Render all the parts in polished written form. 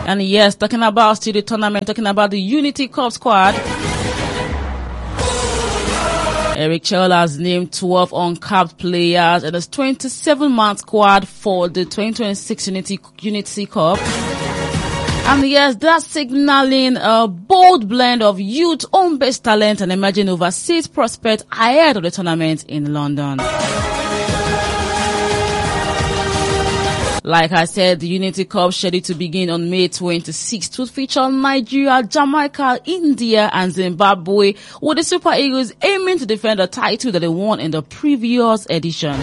And yes, talking about still the tournament, talking about the Unity Cup squad. Eric Chell has named 12 uncapped players in his 27-man squad for the 2026 Unity Cup. And yes, that's signaling a bold blend of youth, home-based talent and emerging overseas prospects ahead of the tournament in London. Like I said, the Unity Cup scheduled to begin on May 26th will feature Nigeria, Jamaica, India and Zimbabwe, with the Super Eagles aiming to defend the title that they won in the previous edition.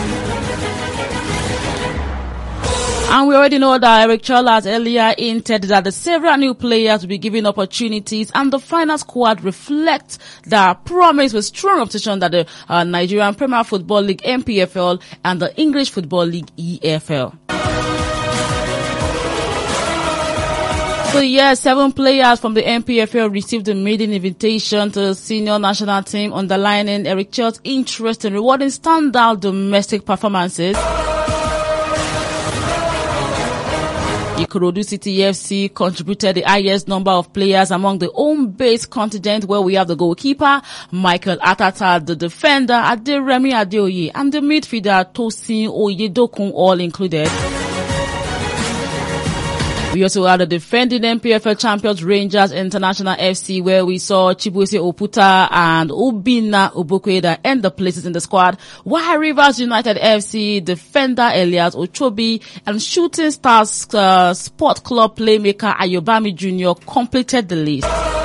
And we already know that Eric Chell has earlier hinted that the several new players will be given opportunities, and the final squad reflects the promise with strong opposition that the Nigerian Premier Football League NPFL and the English Football League EFL. So yes, 7 players from the NPFL received a maiden invitation to the senior national team, underlining Eric Chell's interest in rewarding standout domestic performances. Ikorodu City FC contributed the highest number of players among the home-based contingent, where we have the goalkeeper, Michael Atata, the defender, Aderemi Adeoye, and the midfielder, Tosin Oyedokun, all included. We also had the defending NPFL champions Rangers International FC, where we saw Chibueze Oputa and Obinna Obokweda end the places in the squad, while Rivers United FC defender Elias Ochobi and Shooting Stars Sport Club playmaker Ayobami Jr. completed the list.